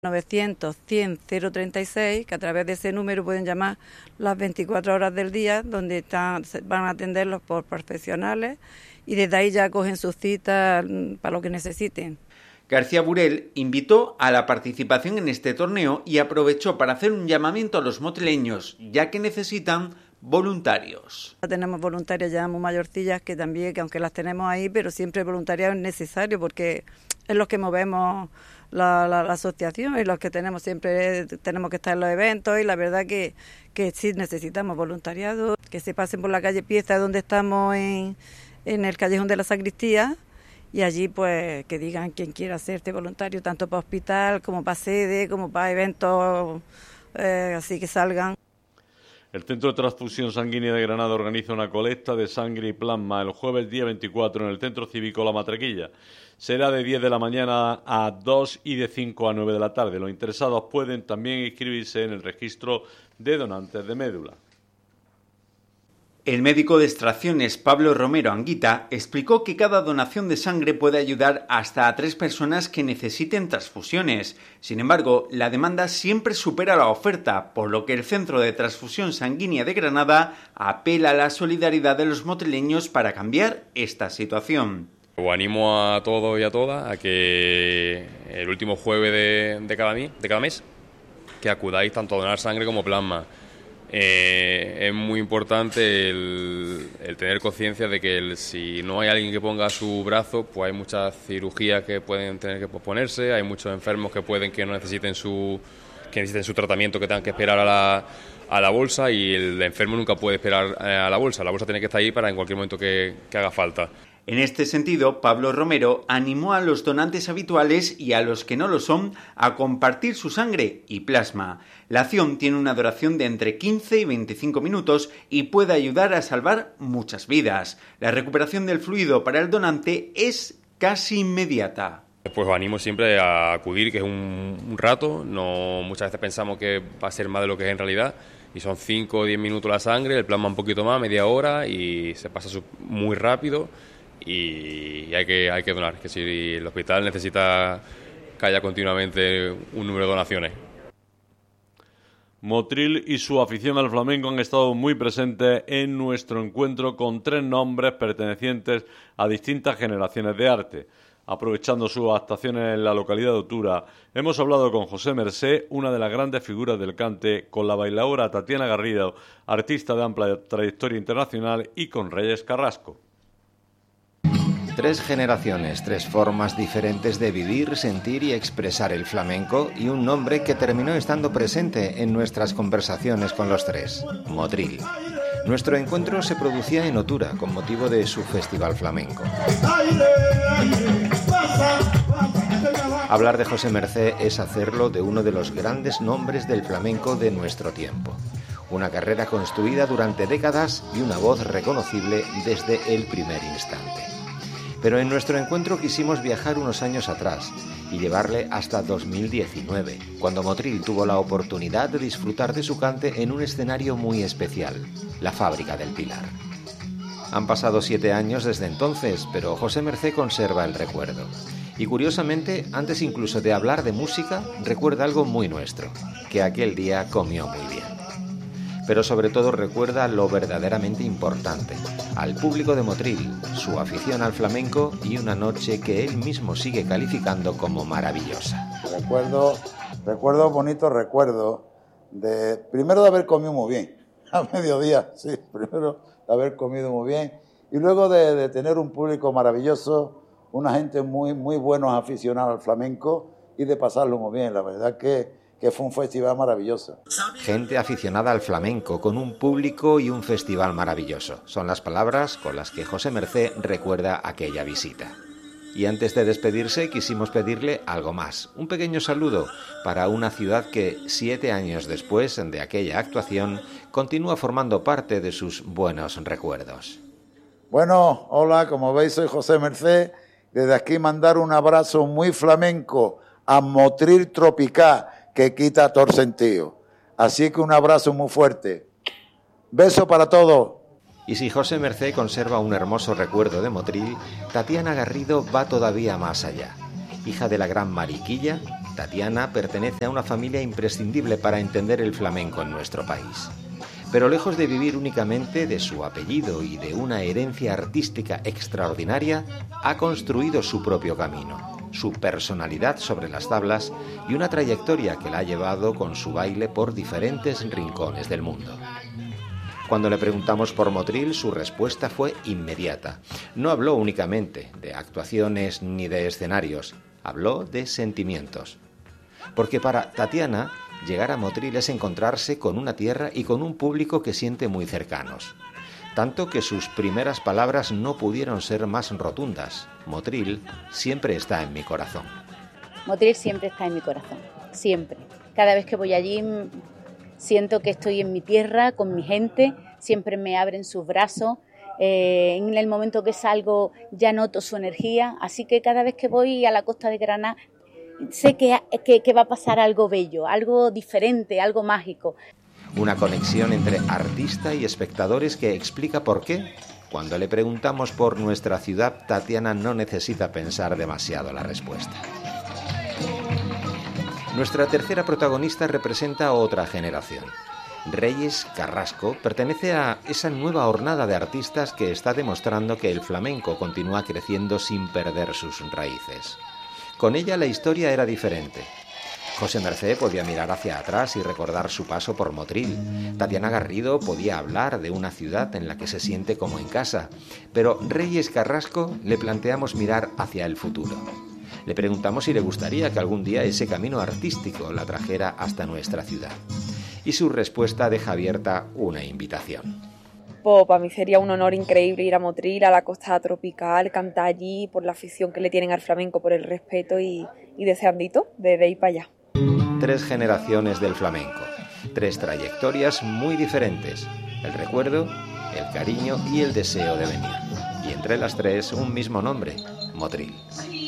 900 100 036, que a través de ese número pueden llamar las 24 horas del día, donde van a atenderlos por profesionales y desde ahí ya cogen sus citas para lo que necesiten. García Burel invitó a la participación en este torneo y aprovechó para hacer un llamamiento a los motrileños, ya que necesitan voluntarios. Tenemos voluntarias ya muy mayorcillas que también, que aunque las tenemos ahí, pero siempre el voluntariado es necesario porque es los que movemos la asociación y los que siempre tenemos que estar en los eventos, y la verdad que sí necesitamos voluntariado, que se pasen por la calle Pieza, donde estamos en el callejón de la Sacristía, y allí pues que digan quién quiera hacerte voluntario, tanto para hospital como para sede, como para eventos así que salgan. El Centro de Transfusión Sanguínea de Granada organiza una colecta de sangre y plasma el jueves día 24 en el Centro Cívico La Matraquilla. Será de 10 de la mañana a 2 y de 5 a 9 de la tarde. Los interesados pueden también inscribirse en el registro de donantes de médula. El médico de extracciones Pablo Romero Anguita explicó que cada donación de sangre puede ayudar hasta a 3 personas que necesiten transfusiones. Sin embargo, la demanda siempre supera la oferta, por lo que el Centro de Transfusión Sanguínea de Granada apela a la solidaridad de los motrileños para cambiar esta situación. Os animo a todos y a todas a que el último jueves de cada mes que acudáis tanto a donar sangre como plasma. Es muy importante el tener conciencia de que si no hay alguien que ponga su brazo, pues hay muchas cirugías que pueden tener que posponerse, hay muchos enfermos que no necesiten su tratamiento, que tengan que esperar a la bolsa, y el enfermo nunca puede esperar a la bolsa tiene que estar ahí para en cualquier momento que haga falta. En este sentido, Pablo Romero animó a los donantes habituales y a los que no lo son a compartir su sangre y plasma. La acción tiene una duración de entre 15 y 25 minutos y puede ayudar a salvar muchas vidas. La recuperación del fluido para el donante es casi inmediata. Pues os animo siempre a acudir, que es un rato, no muchas veces pensamos que va a ser más de lo que es en realidad, y son 5 o 10 minutos la sangre, el plasma un poquito más, media hora, y se pasa muy rápido. Y hay que donar, que si el hospital necesita que haya continuamente un número de donaciones. Motril y su afición al flamenco han estado muy presentes en nuestro encuentro con 3 nombres pertenecientes a distintas generaciones de arte. Aprovechando sus actuaciones en la localidad de Otura, hemos hablado con José Mercé, una de las grandes figuras del cante, con la bailaora Tatiana Garrido, artista de amplia trayectoria internacional, y con Reyes Carrasco. 3 generaciones, 3 formas diferentes de vivir, sentir y expresar el flamenco, y un nombre que terminó estando presente en nuestras conversaciones con los 3, Motril. Nuestro encuentro se producía en Otura con motivo de su festival flamenco. Hablar de José Mercé es hacerlo de uno de los grandes nombres del flamenco de nuestro tiempo. Una carrera construida durante décadas y una voz reconocible desde el primer instante. Pero en nuestro encuentro quisimos viajar unos años atrás y llevarle hasta 2019, cuando Motril tuvo la oportunidad de disfrutar de su cante en un escenario muy especial, la Fábrica del Pilar. Han pasado 7 años desde entonces, pero José Mercé conserva el recuerdo. Y curiosamente, antes incluso de hablar de música, recuerda algo muy nuestro, que aquel día comió muy bien. Pero sobre todo recuerda lo verdaderamente importante, al público de Motril, su afición al flamenco y una noche que él mismo sigue calificando como maravillosa. Recuerdo bonito recuerdo primero de haber comido muy bien, a mediodía, sí, primero de haber comido muy bien, y luego de tener un público maravilloso, una gente muy, muy buenos aficionados al flamenco, y de pasarlo muy bien. La verdad que fue un festival maravilloso. Gente aficionada al flamenco, con un público y un festival maravilloso. Son las palabras con las que José Mercé recuerda aquella visita. Y antes de despedirse, quisimos pedirle algo más. Un pequeño saludo para una ciudad que, 7 años después de aquella actuación, continúa formando parte de sus buenos recuerdos. Bueno, hola, como veis soy José Mercé. Desde aquí mandar un abrazo muy flamenco a Motril Tropical, que quita todo el sentido. Así que un abrazo muy fuerte. Beso para todos. Y si José Mercé conserva un hermoso recuerdo de Motril, Tatiana Garrido va todavía más allá. Hija de la gran Mariquilla, Tatiana pertenece a una familia imprescindible para entender el flamenco en nuestro país. Pero lejos de vivir únicamente de su apellido y de una herencia artística extraordinaria, ha construido su propio camino, su personalidad sobre las tablas y una trayectoria que la ha llevado con su baile por diferentes rincones del mundo. Cuando le preguntamos por Motril, su respuesta fue inmediata. No habló únicamente de actuaciones ni de escenarios, habló de sentimientos. Porque para Tatiana, llegar a Motril es encontrarse con una tierra y con un público que siente muy cercanos. Tanto que sus primeras palabras no pudieron ser más rotundas. Motril siempre está en mi corazón. Motril siempre está en mi corazón, siempre. Cada vez que voy allí siento que estoy en mi tierra, con mi gente, siempre me abren sus brazos. En el momento que salgo ya noto su energía, así que cada vez que voy a la costa de Granada sé que va a pasar algo bello, algo diferente, algo mágico. Una conexión entre artista y espectadores que explica por qué. Cuando le preguntamos por nuestra ciudad, Tatiana no necesita pensar demasiado la respuesta. Nuestra tercera protagonista representa a otra generación. Reyes Carrasco pertenece a esa nueva hornada de artistas que está demostrando que el flamenco continúa creciendo sin perder sus raíces. Con ella la historia era diferente. José Mercé podía mirar hacia atrás y recordar su paso por Motril. Tatiana Garrido podía hablar de una ciudad en la que se siente como en casa. Pero Reyes Carrasco le planteamos mirar hacia el futuro. Le preguntamos si le gustaría que algún día ese camino artístico la trajera hasta nuestra ciudad. Y su respuesta deja abierta una invitación. Pues para mí sería un honor increíble ir a Motril, a la costa tropical, cantar allí por la afición que le tienen al flamenco, por el respeto y deseandito de ir para allá. 3 generaciones del flamenco, 3 trayectorias muy diferentes, el recuerdo, el cariño y el deseo de venir. Y entre las 3 un mismo nombre, Motril.